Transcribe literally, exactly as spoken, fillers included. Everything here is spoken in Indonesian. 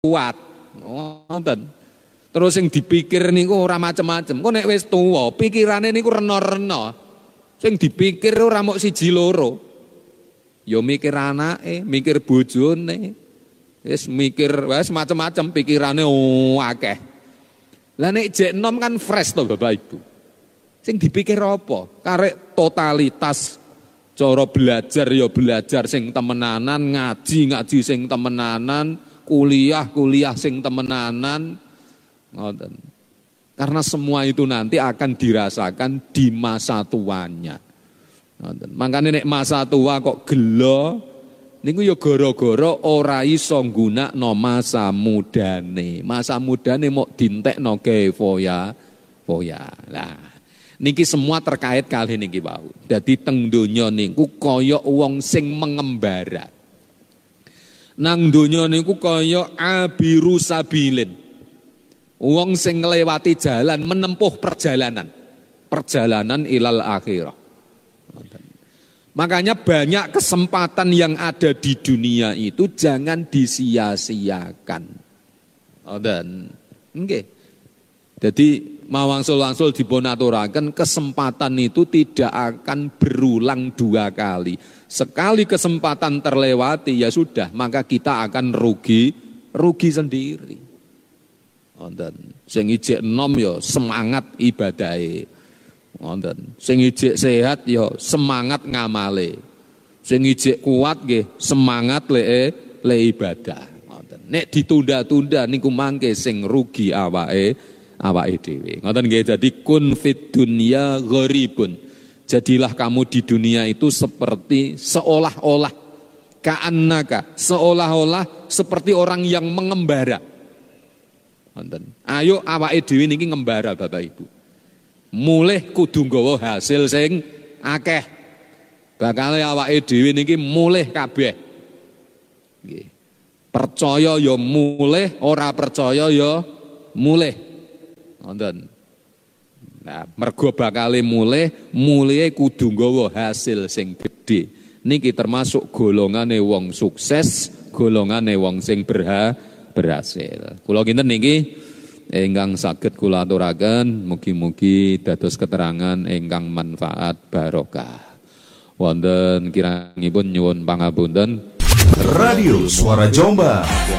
kuat. Ngoten. Terus sing dipikir niku ora macem-macem. Kok nek wis tuwa, pikirane niku rena-rena. Sing dipikir ora mok siji loro. Ya mikir anake, mikir bojone. Wis mikir wis macem-macem pikirane oh, akeh. Lah nek jek enom kan fresh to Bapak Ibu. Sing dipikir apa? Karek totalitas cara belajar ya belajar sing temenanan, ngaji ngaji sing temenanan, kuliah kuliah sing temenanan. Ngoten. Karena semua itu nanti akan dirasakan di masa tuanya. Ngoten. Makanya nek masa tua kok gelo, niku ya gara-gara ora iso nggunakno masa mudane. Masa mudane mok dintekno ke foya, foya. Lah, niki semua terkait kali niki wau. Dadi teng donya niku kaya wong sing mengembara. Nang donya niku kaya abiru sabilin. Wong sing nglewati jalan, menempuh perjalanan. Perjalanan ilal akhirah. Makanya banyak kesempatan yang ada di dunia itu jangan disia-siakan. Dan nggih. Jadi mawangsul-wangsul dipunaturaken kesempatan itu tidak akan berulang dua kali. Sekali kesempatan terlewati ya sudah, maka kita akan rugi, rugi sendiri. Wonten sing ijek enom ya semangat ibadahe. Wonten sing ijek sehat ya semangat ngamale. Sing ijek kuat nggih semangat le le ibadah. Wonten nek ditunda-tunda niku mangke sing rugi awake awake dhewe. Ngoten nggih, dadi kun fit dunya gharibun. Jadilah kamu di dunia itu seperti seolah-olah ka'annaka, seolah-olah seperti orang yang mengembara. Ayo awake dhewe niki ngembara Bapak Ibu. Mulih kudu nggawa hasil sing akeh. Bakale awake dhewe niki mulih kabeh. Nggih. Percaya ya mulih, ora percaya ya mulih. Ngoten. Nah, mergo bakale mulih, mulihe kudu nggawa hasil sing gedhe. Niki termasuk golongane wong sukses, golongane wong sing berha berhasil. Kula kinten niki ingkang saged kula aturaken mugi-mugi dados keterangan ingkang manfaat barokah. Wonten kirangipun nyuwun pangapunten. Radio Suara Jombang.